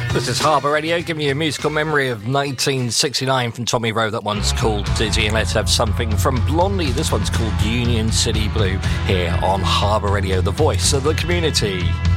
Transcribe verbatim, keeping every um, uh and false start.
This is Harbour Radio, giving you a musical memory of nineteen sixty-nine from Tommy Rowe. That one's called Dizzy, and let's have something from Blondie. This one's called Union City Blue, here on Harbour Radio, the voice of the community.